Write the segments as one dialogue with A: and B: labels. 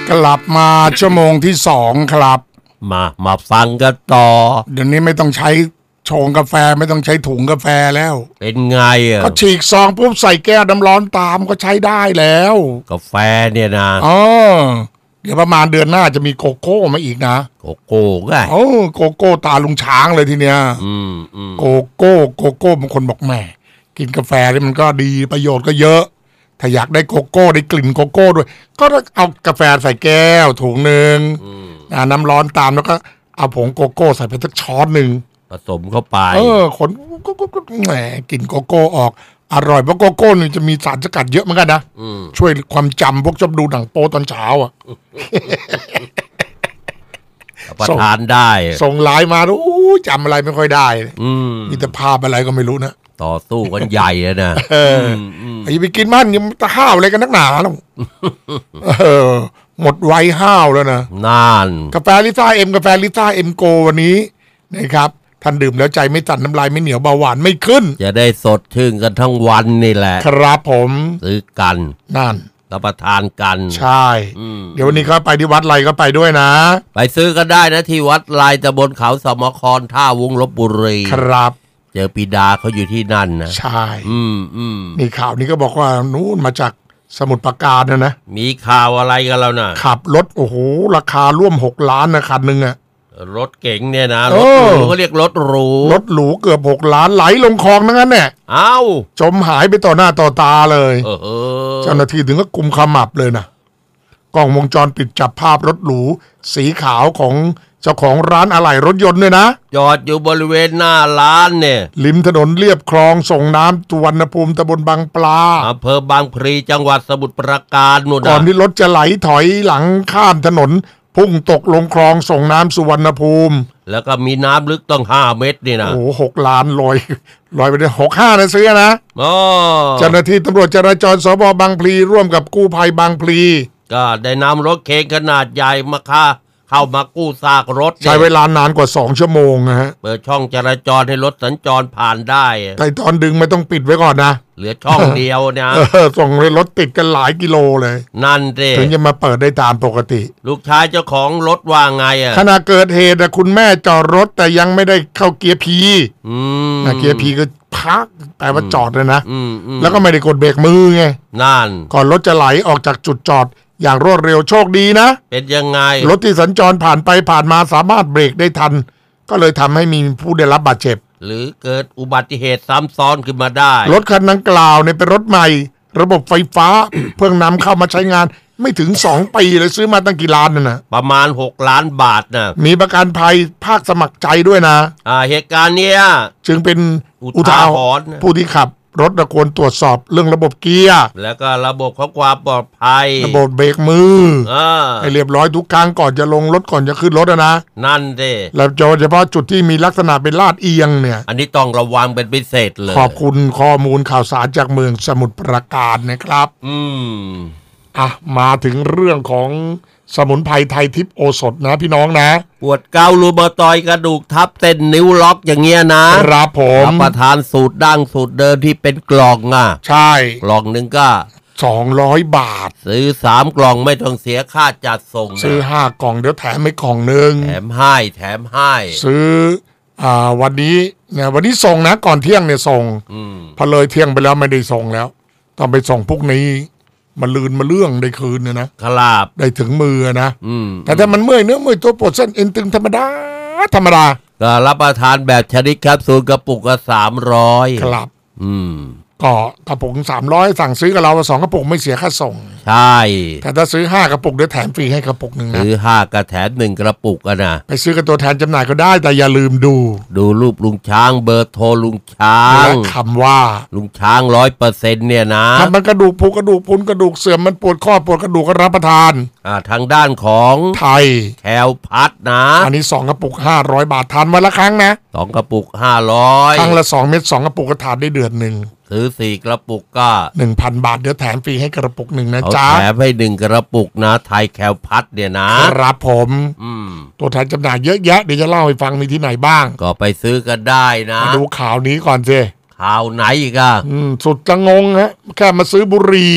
A: กลับมาชั่วโมงที่2ครับ
B: มาฟังกันต่อ
A: เดี๋ยวนี้ไม่ต้องใช้ชงกาแฟไม่ต้องใช้ถุงกาแฟแล้ว
B: เป็นไงอ่ะ
A: ก็ฉีกซองปุ๊บใส่แก้วน้ำร้อนตามก็ใช้ได้แล้ว
B: กาแฟเนี่ยนะ
A: เดี๋ยวประมาณเดือนหน้าจะมีโกโก้มาอีกนะ
B: โกโก้ไง
A: โกโก้ตาลุงช้างเลยทีเนี้ยโกโก้บางคนบอกแหมกินกาแฟนี่มันก็ดีประโยชน์ก็เยอะถ้าอยากได้โกโก้ได้กลิ่นโกโก้ด้วยก็เอากาแฟใส่แก้วถุงนึงน้ำร้อนตามแล้วก็เอาผงโกโก้ใส่ไปสักช้อนนึง
B: ผสมเข้าไป
A: คนก็แหมกลิ่นโกโก้ออกอร่อยเพราะโกโก้นี่จะมีสารสกัดเยอะเหมือนกันนะช่วยความจำพวกชอบดูหนังโป๊ตอนเช้าอ่ะ
B: ประทานได้
A: ส่งไลน์มาจำอะไรไม่ค่อยได้มีแต่ภาพอะไรก็ไม่รู้นะ
B: ต่อสู้กันใหญ่เลยนะ
A: ไปกินมันยังจะห้าวอะไรกันนักหนาหรอกหมดวัยห้าวแล้วนะ
B: นาน
A: กาแฟลิซ่าเอ็มโกวันนี้นะครับท่านดื่มแล้วใจไม่สั่นน้ำลายไม่เหนียวเบาหวานไม่ขึ้น
B: จะได้สดชื่นกันทั้งวันนี่แหละ
A: ครับผม
B: ซื้อกัน
A: นั่น
B: รับประทานกัน
A: ใช่เดี๋ยววันนี้เขาไปที่วัดไรก็ไปด้วยนะ
B: ไปซื้อกันได้นะที่วัดไรตำบลเขาสมครท่าวงลพบุรี
A: ครับ
B: เจอปีดาเขาอยู่ที่นั่นนะ
A: ใช่นี่ข่าวนี้ก็บอกว่านู้นมาจากสมุทรปราการนะ
B: มีข่าวอะไรกันแล้วนะ
A: ขับรถโอ้โหราคาร่วม6 ล้านนะคันนึงอะ
B: รถเก๋งเนี่ยนะรถหรูเขาเรียกรถห
A: รูเกือบ6 ล้านไหลลงคลองนั่นเนี่ยจมหายไปต่อหน้าต่อตาเลยเจ้าหน้าที่ถึงก็กุมขมับเลยนะกล้องวงจรปิดจับภาพรถหรูสีขาวของเจ้าของร้านอะไหล่รถยนต์เนี่ยนะ
B: จอดอยู่บริเวณหน้าร้านเนี่ย
A: ริมถนนเลียบคลองส่งน้ำสุวรรณภูมิตำบลบางปลา
B: อำเภอบางพลีจังหวัดสมุทรปราการนู่น
A: ก่อนที่รถจะไหลถอยหลังข้ามถนนพุ่งตกลงคลองส่งน้ำสุวรรณภูมิ
B: แล้วก็มีน้ำลึกต้อง5 เมตรนี่นะ
A: โอ้6 ล้านลอยไปได้65นะซื้อนะเจ้าหน้าที่ตำรวจจราจรสภ.บางพลีร่วมกับกู้ภัยบางพลี
B: ก็ได้นำรถเก๋งขนาดใหญ่มาเข้ามากู้ซากรถ
A: ใช้เวลานานกว่า2 ชั่วโมงนะฮะ
B: เปิดช่องจราจรให้รถสัญจรผ่านได้
A: แต่ตอนดึงไม่ต้องปิดไว้ก่อนนะ
B: เหลือช่องเดียวนะ
A: ส่งรถติดกันหลายกิโลเลย
B: นั่นสิ
A: ถึงจะมาเปิดได้ตามปกติ
B: ลูกชายเจ้าของรถว่าไง
A: ขณะเกิดเหตุคุณแม่จอดรถแต่ยังไม่ได้เข้าเกียร์พีเกียร์พีก็พักแต่ว่าจอดเลยนะแล้วก็ไม่ได้กดเบรกมือไง
B: นั่น
A: ก่อนรถจะไหลออกจากจุดจอดอย่างรวดเร็วโชคดีนะ
B: เป็นยังไง
A: รถที่สัญจรผ่านไปผ่านมาสามารถเบรกได้ทันก็เลยทำให้มีผู้ได้รับบาดเจ็บ
B: หรือเกิดอุบัติเหตุซ้ำซ้อนขึ้นมาได้
A: รถคันดังกล่าวเนี่ยเป็นรถใหม่ระบบไฟฟ้า เพิ่งนำเข้ามาใช้งานไม่ถึง2 ปีเลยซื้อมาตั้งกี่ล้านนะ
B: ประมาณ6 ล้านบาทนะ
A: มีประกันภัยภาคสมัครใจด้วยนะ
B: เหตุการณ์เนี้ย
A: จึงเป็นอุทาหรณ์ผู้ที่ขับรถควรตรวจสอบเรื่องระบบเกียร์
B: แล้วก็ระบบของความปลอดภัย
A: ระบบเบรกมือให้เรียบร้อยทุกครั้งก่อนจะลงรถก่อนจะขึ้นรถนะ
B: นั่นสิ
A: แล้วโดยเฉพาะจุดที่มีลักษณะเป็นลาดเอียงเนี่ย
B: อันนี้ต้องระวังเป็นพิเศษเลย
A: ขอบคุณข้อมูลข่าวสารจากเมืองสมุทรปราการนะครับมาถึงเรื่องของสมุนไพรไทยทิพย์โอสถนะพี่น้องนะ
B: ปวดเกาลูมาตอยกระดูกทับเส้นนิ้วล็อกอย่างเงี้ยนะครับ
A: ผม
B: รับประทานสูตรดั้งสูตรเดิมที่เป็นกล่อง
A: ใช่
B: กล่องนึงก็
A: 200 บาท
B: ซื้อ3 กล่องไม่ต้องเสียค่าจัดส่ง
A: ซื้อ5 กล่องเดี๋ยวแถมไม่กล่องนึง
B: แถมให้
A: ซื้อวันนี้เนี่ยวันนี้ส่งนะก่อนเที่ยงเนี่ยส่งพอเลยเที่ยงไปแล้วไม่ได้ส่งแล้วต้องไปส่งพวกนี้มาลืนมาเรื่องได้คืนเนี่ยนะครับได้ถึงมือนะแต่ถ้ามันเมื่อยเนื้อเมื่อยตัวปวดเส้นเอ็นตึงธรรมดา
B: ก็รับประทานแบบชนิดแคปซูลกระปุกละ300
A: ครับก็กระปุก300สั่งซื้อกับเรา2 กระปุกไม่เสียค่าส่ง
B: ใช่
A: แต่ถ้าซื้อ5 กระปุกเดี๋ยวแถมฟรีให้กระปุกนึงนะ
B: ซื้อ5 ก็แถม1 กระปุกนะ
A: ไปซื้อกับตัวแทนจำหน่ายก็ได้แต่อย่าลืมดู
B: รูปลุงช้างเบอร์โทรลุงช้าง
A: และคำว่า
B: ลุงช้าง 100% เนี่ยนะ
A: ถ้ามันกระดูกผุกระดูกพุนกระดูกเสื่อมมันปวดข้อปวดกระดูกก็รับประทาน
B: ทางด้านของ
A: ไทย
B: แคลพัดนะ
A: อันนี้2 กระปุก500 บาททานวันละครั้งนะ
B: 2 กระปุก500
A: ครั้งละ2 เม็ด2 กระปุกก็ทานได้เดือนนึง
B: ซื้อ4 กระปุกก็
A: 1,000 บาทเดี๋ยวแถมฟรีให้กระปุกนึงนะจ๊ะ
B: แถมให้1 กระปุกนะไทยแคลพัดเนี่ย
A: นะครับผมตัวแทนจำหน่ายเยอะแยะเดี๋ยวจะเล่าให้ฟังมีที่ไหนบ้าง
B: ก็ไปซื้อกันได้นะ
A: มาดูข่าวนี้ก่อนสิ
B: ข่าวไหนอีก
A: สุดจะงงฮะแค่มาซื้อบุหรี่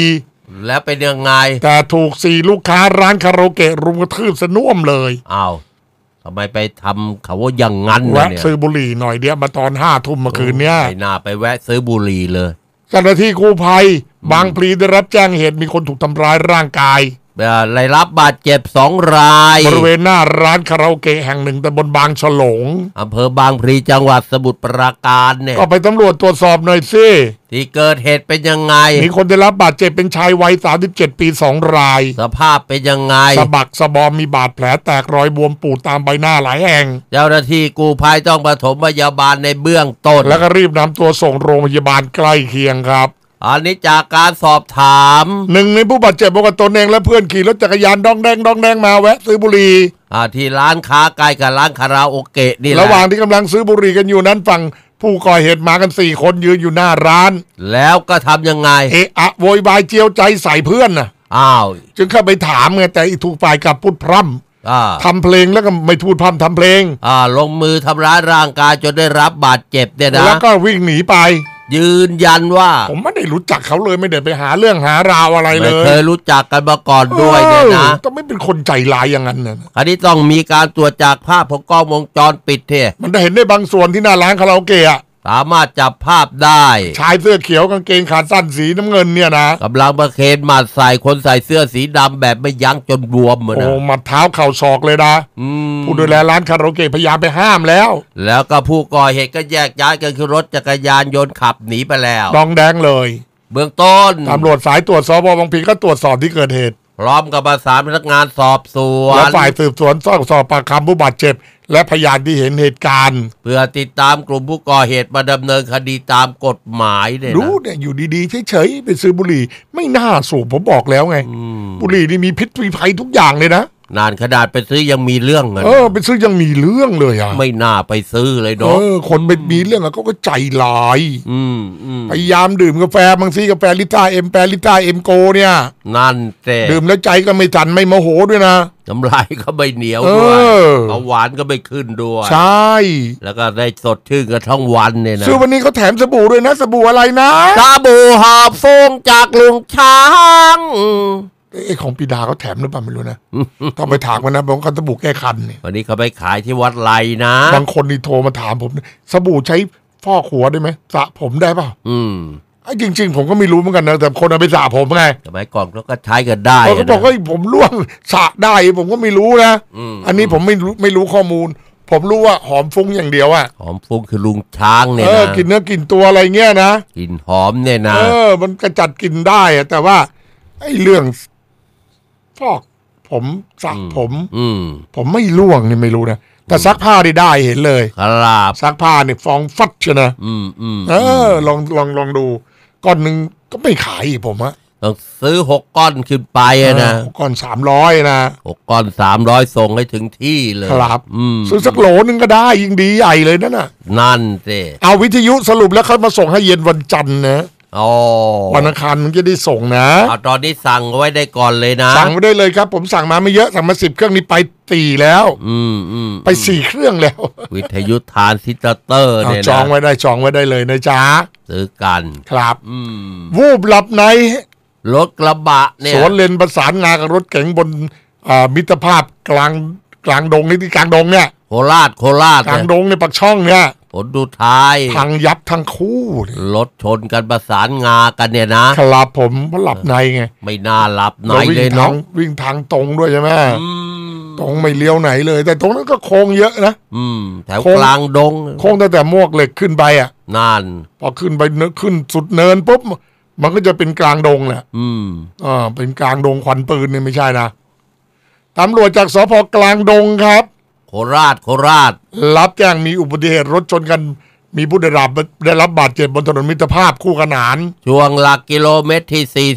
B: แล้วเป็นยังไง
A: แต่ถูก4ลูกค้าร้านคาราโอเกะรุมกระทืบซะน่วมเลย
B: อ้าวทำไมไปทำเขาว่าอย่างงั้น
A: แวะซื้อบุหรี่หน่อยเดียวมาตอน5 ทุ่มเมื่อคืนเนี้ย
B: ไม่น่าไปแวะซื้อบุหรี่เลย
A: เจ้าหน้าที่กู้ภัยบางพลีได้รับแจ้งเหตุมีคนถูกทำร้ายร่างกาย
B: ได้รับบาดเจ็บ2 ราย
A: บริเวณหน้าร้านคาราโอเกะแห่งหนึ่งตำบลบางฉลง
B: อำเภอบางพลีจังหวัดสมุทรปราการเนี่ย
A: ก็ไปตำรวจตรวจสอบหน่อยสิ
B: ที่เกิดเหตุเป็นยังไง
A: มีคนได้รับบาดเจ็บเป็นชายวัย37 ปี2 ราย
B: สภาพเป็นยังไง
A: สะบักสะบอมมีบาดแผลแตกรอยบวมปูดตามใบหน้าหลายแห่ง
B: เจ้าหน้าที่กู้ภัยต้องปฐมพยาบาลในเบื้องต้น
A: แล้วก็รีบนำตัวส่งโรงพยาบาลใกล้เคียงครับ
B: อันนี้จากการสอบถาม
A: หนึ่งในผู้บาดเจ็บบอกว่าตนเองและเพื่อนขี่รถจักรยานดองแดงมาแวะซื้อบุหรี่
B: ที่ร้านค้าใกล้กับร้านคาราโอเกะนี่แหละ
A: ระหว่างที่กำลังซื้อบุหรี่กันอยู่นั้นฝั่งผู้ก่อเหตุมากัน4 คนยืนอยู่หน้าร้าน
B: แล้วก็ทำยังไง
A: เอะอะโวยวายเจียวใจใส่เพื่อนน่ะจึงเข้าไปถามไงแต่อีกถูกฝ่ายกลับพูดพร่ำทำเพลงแล้วก็ไม่พูดพร่ำทำเพลง
B: ลงมือทำร้ายร่างกายจนได้รับบาดเจ็บเนี่ยนะ
A: แล้วก็วิ่งหนีไป
B: ยืนยันว่า
A: ผมไม่ได้รู้จักเขาเลยไม่ได้ไปหาเรื่องหาราวอะไรเลย
B: ไม่เคยรู้จักกันมาก่อนด้วยเนี่ยนะ
A: ต้องไม่เป็นคนใจร้ายอย่างนั้นนะ
B: อันนี้ต้องมีการตรวจจากภาพของกล้องวงจรปิดเท่
A: มันได้เห็นได้บางส่วนที่หน้าร้านคาราโอเกะ
B: สามารถจับภาพได้
A: ชายเสื้อเขียวกางเกงขาสั้นสีน้ำเงินเนี่ยนะ
B: กำลังประเคนหมัดใส่คนใส่เสื้อสีดำแบบไม่ยั้งจนบวมเหมือนนะ
A: หมัดเท้าเข่าศอกเลยนะผู้ดูแลร้านคาราโอเกะพยายามไปห้ามแล้ว
B: ก็ผู้ก่อเหตุก็แยกย้ายกันคือรถจักรยานยนต์ขับหนีไปแล้ว
A: ดองแดงเลย
B: เบื้องต้น
A: ตำรวจสายตรวจสพ.บางพลีก็ตรวจสอบที่เกิดเหตุ
B: พร้อมกับประสานพนักงานสอบสวน
A: และฝ่ายสืบสวนสอบปากคำผู้บาดเจ็บและพยานที่เห็นเหตุการณ์
B: เพื่อติดตามกลุ่มผู้ก่อเหตุมาดำเนินคดีตามกฎหมายเนี่ย
A: รู้เนี่ยอยู่ดีๆเฉยๆไปซื้อบุหรี่ไม่น่าสูบผมบอกแล้วไงบุหรี่นี่มีพิษมีภัยทุกอย่างเลยนะ
B: นานขนาดไปซื้อยังมีเรื่องเลย
A: ไปซื้อยังมีเรื่องเลย
B: ไม่น่าไปซื้อเลยเนาะ
A: คนไปมีเรื่องเขาก็ใจลายพยายามดื่มกาแฟบางทีกาแฟลิต้าเอ็มแปรลิต้าเอ็มโกเนี่ย
B: นั่นแต่
A: ดื่มแล้วใจก็ไม่จันไม่โมโหด้วยนะ
B: น้ำลายก็ไม่เหนียวด้วยเบาหวานก็ไม่ขึ้นด้วย
A: ใช่
B: แล้วก็ได้สดชื่นกันทั้งวันเนี่ยนะ
A: ซื้อวันนี้เขาแถมสบู่ด้วยนะสบู่อะไรนะ
B: สบู่หอบฟงจากลุงช้าง
A: ของปีดาเขาแถมหรือเปล่าไม่รู้นะต้องไปถามกันนะบอกเขาสบู่แก้คันเนี่ย
B: วันนี้เขาไปขายที่วัดไลนะ
A: บางคนนี่โทรมาถามผมสบู่ใช้ฟอกหัวได้ไหมสระผมได้เปล่าไอ้จริงๆผมก็ไม่รู้เหมือนกันนะแต่คนเอาไปสระผมไง
B: สมัยก่อนเขาก็ใช้กันได้
A: เขาบอกว่าผมร่วงสระได้ผมก็ไม่รู้นะอันนี้ผมไม่รู้ข้อมูลผมรู้ว่าหอมฟุ้งอย่างเดียวอะ
B: หอมฟุ้งคือลุงช้างเนี่ยนะ
A: กลิ่นเนื้อกลิ่นตัวอะไรเงี้ยนะ
B: กลิ่นหอมเนี่ยนะ
A: มันกระจัดกลิ่นได้อะแต่ว่าไอ้เรื่องฟอกผมสระผมไม่ร่วงนี่ไม่รู้นะแต่ซักผ้าได้เห็นเลย
B: ครับ
A: ซักผ้าเนี่ยฟองฟัดเชียวนะลองดูก้อนหนึ่งก็ไม่ขายอีกผมอะ
B: ต้องซื้อ6 ก้อนขึ้นไปนะ
A: 6 ก้อน300นะ
B: 6 ก้อน300ส่งให้ถึงที่เลย
A: ครับซื้อสักโหลนึงก็ได้ยิ่งดีใหญ่เลยนั่น
B: สิ
A: เอาวิทยุสรุปแล้วเขามาส่งให้เย็นวันจันทร์นะวันอังคารมันจะได้ส่งนะ
B: ตอนนี้สั่งไว้ได้ก่อนเลยนะ
A: สั่งไว้ได้เลยครับผมสั่งมาไม่เยอะสั่งมา10 เครื่องนี้ไป4แล้วไป4 เครื่องแล้ว
B: วิทยุทานซิสเตอร์เนี่ยนะ
A: จองไว้ได้เลยนะจ๊ะ
B: ซื้อกัน
A: ครับวูบหลับใน
B: รถกระบะเนี่ย
A: สวนเลนประสานงากับรถเก๋งบนมิตรภาพกลางดงนี่ที่กลางดงเนี่ย
B: โคราช
A: กลางดงในปากช่องเนี่ย
B: ผลดูท้าย
A: พังยับทั้งคู่
B: รถชนกันประสานงากันเนี่ยนะครับ
A: ผมเพราะหลับในไง
B: ไม่น่าหลับในเลยเนาะ
A: วิ่งทางตรงด้วยใช่ไหมตรงไม่เลี้ยวไหนเลยแต่ตรงนั้นก็โค้งเยอะนะ
B: แถวกลางดง
A: โค้งตั้งแต่มวกเหล็กขึ้นไปอ่ะ
B: นั่น
A: พอขึ้นไปขึ้นสุดเนินปุ๊บมันก็จะเป็นกลางดงแหละเป็นกลางดงควันปืนเนี่ยไม่ใช่นะตำรวจจากสพ.กลางดงครับ
B: โคราช
A: รับแจ้งมีอุบัติเหตุรถชนกันมีผู้ได้รับบาดเจ็บบนถนนมิตรภาพคู่ขนาน
B: ช่วงหลักกิโลเมตรที่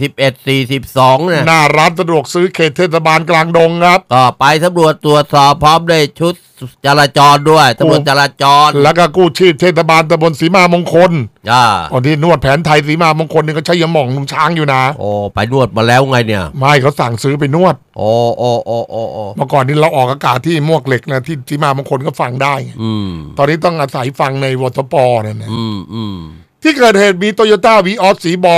B: 41-42เนี่ย
A: หน้าร้านสะดวกซื้อเขตเทศบาลกลางดงครับ
B: ก็ไปตำรวจตรวจสอบพร้อมด้วยชุดจราจรด้วยตำรวจจราจร
A: แล้วก็กู้ชีพเทศบาลตำบลศรีมามงคลคนที่นวดแผนไทยศรีมามงคลนี่ก็ใช้ยาหม่องลุงช้างอยู่นะ
B: ไปนวดมาแล้วไงเนี่ย
A: ไม่เขาสั่งซื้อไปนวดเมื่อก่อนนี้เราออกอากาศที่มวกเหล็กนะที่ศรีมามงคลก็ฟังได้ตอนนี้ต้องอาศัยฟังในวทปเนี่ยนะที่เกิดเหตุมีโตโยต้าวีออสสีบอล